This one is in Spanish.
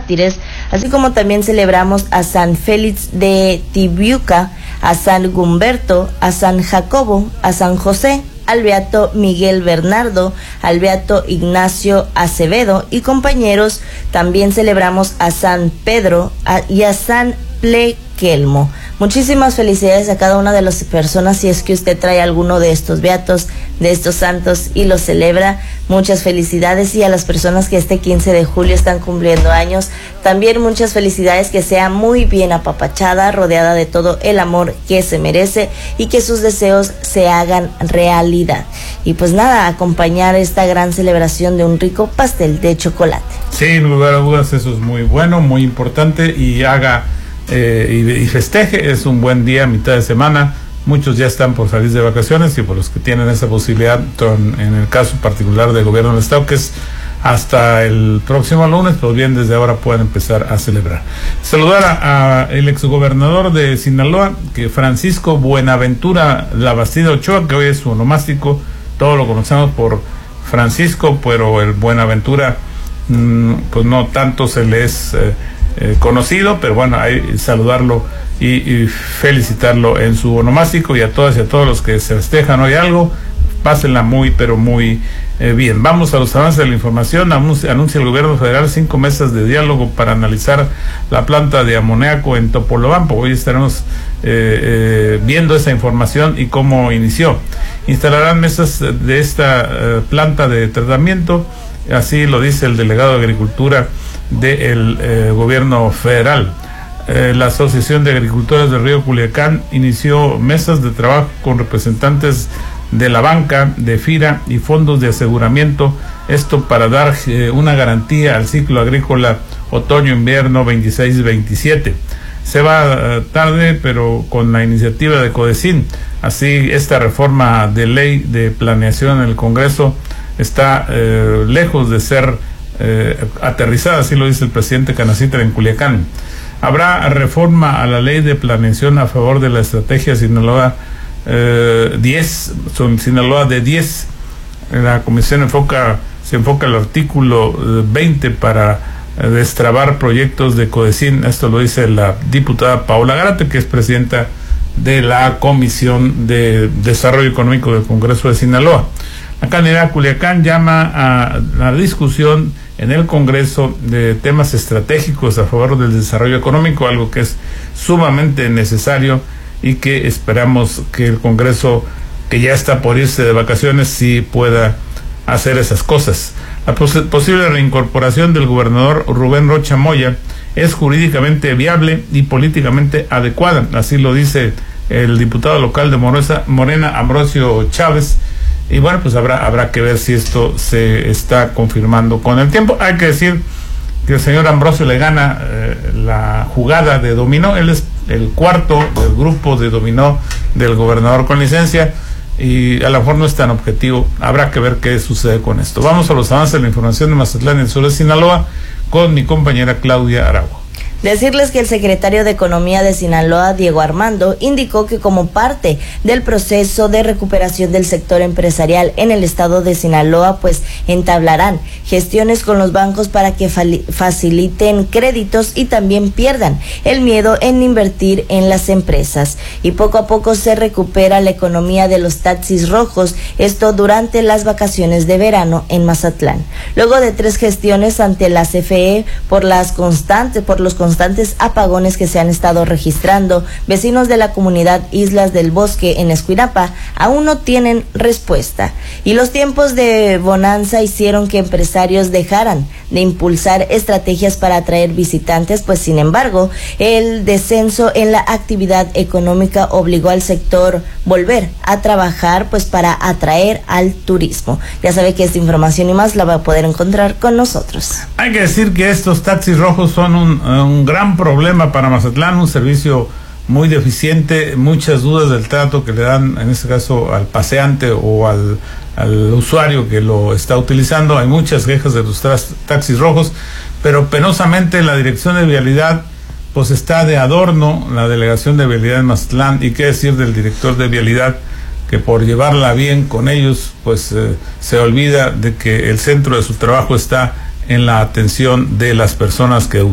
mártires, así como también celebramos a San Félix de Tibiuca, a San Gumberto, a San Jacobo, a San José, al beato Miguel Bernardo, al beato Ignacio Acevedo y compañeros, también celebramos a San Pedro y a San Plequelmo. Muchísimas felicidades a cada una de las personas, si es que usted trae alguno de estos beatos, de estos santos y los celebra. Muchas felicidades, y a las personas que este 15 de julio están cumpliendo años, también muchas felicidades, que sea muy bien apapachada, rodeada de todo el amor que se merece y que sus deseos se hagan realidad. Y pues nada, acompañar esta gran celebración de un rico pastel de chocolate. Sí, en lugar a dudas, eso es muy bueno, muy importante, y y festeje. Es un buen día, mitad de semana. Muchos ya están por salir de vacaciones, y por los que tienen esa posibilidad, en el caso particular del gobierno del estado, que es hasta el próximo lunes, pues bien, desde ahora pueden empezar a celebrar. Saludar a el exgobernador de Sinaloa, que Francisco Buenaventura Labastida Ochoa, que hoy es su onomástico. Todos lo conocemos por Francisco, pero el Buenaventura pues no tanto se le es conocido, pero bueno, hay saludarlo y felicitarlo en su onomástico, y a todas y a todos los que se festejan hoy algo, pásenla muy, pero muy bien. Vamos a los avances de la información. Anuncia el gobierno federal 5 mesas de diálogo para analizar la planta de amoníaco en Topolobampo. Hoy estaremos viendo esa información y cómo inició. Instalarán mesas de esta planta de tratamiento, así lo dice el delegado de Agricultura del gobierno federal. La Asociación de Agricultores del Río Culiacán inició mesas de trabajo con representantes de la banca, de FIRA y fondos de aseguramiento, esto para dar una garantía al ciclo agrícola otoño-invierno 26-27. Se va tarde, pero con la iniciativa de CODECIN. Así, esta reforma de ley de planeación en el Congreso está lejos de ser aterrizada, así lo dice el presidente Canacitra en Culiacán. Habrá reforma a la ley de planeación a favor de la estrategia Sinaloa 10, Sinaloa de 10. La comisión se enfoca el artículo 20 para destrabar proyectos de CODECIN. Esto lo dice la diputada Paola Garate, que es presidenta de la Comisión de Desarrollo Económico del Congreso de Sinaloa. La candidata Culiacán llama a la discusión en el Congreso de temas estratégicos a favor del desarrollo económico, algo que es sumamente necesario y que esperamos que el Congreso, que ya está por irse de vacaciones, sí pueda hacer esas cosas. La posible reincorporación del gobernador Rubén Rocha Moya es jurídicamente viable y políticamente adecuada, así lo dice el diputado local de Morena, Ambrosio Chávez. Y bueno, pues habrá que ver si esto se está confirmando con el tiempo. Hay que decir que el señor Ambrosio le gana la jugada de dominó. Él es el cuarto del grupo de dominó del gobernador con licencia, y a lo mejor no es tan objetivo. Habrá que ver qué sucede con esto. Vamos a los avances de la información de Mazatlán y el sur de Sinaloa con mi compañera Claudia Aragua. Decirles que el secretario de Economía de Sinaloa, Diego Armando, indicó que como parte del proceso de recuperación del sector empresarial en el estado de Sinaloa, pues entablarán gestiones con los bancos para que faciliten créditos y también pierdan el miedo en invertir en las empresas. Y poco a poco se recupera la economía de los taxis rojos, esto durante las vacaciones de verano en Mazatlán. Luego de 3 gestiones ante la CFE por los constantes apagones que se han estado registrando, vecinos de la comunidad Islas del Bosque en Escuinapa aún no tienen respuesta. Y los tiempos de bonanza hicieron que empresarios dejaran de impulsar estrategias para atraer visitantes, pues sin embargo, el descenso en la actividad económica obligó al sector volver a trabajar pues para atraer al turismo. Ya sabe que esta información y más la va a poder encontrar con nosotros. Hay que decir que estos taxis rojos son un gran problema para Mazatlán, un servicio muy deficiente, muchas dudas del trato que le dan, en este caso, al paseante o al usuario que lo está utilizando. Hay muchas quejas de los taxis rojos, pero penosamente la Dirección de Vialidad pues está de adorno, la Delegación de Vialidad en Mazatlán, y qué decir del director de Vialidad, que por llevarla bien con ellos pues se olvida de que el centro de su trabajo está en la atención de las personas que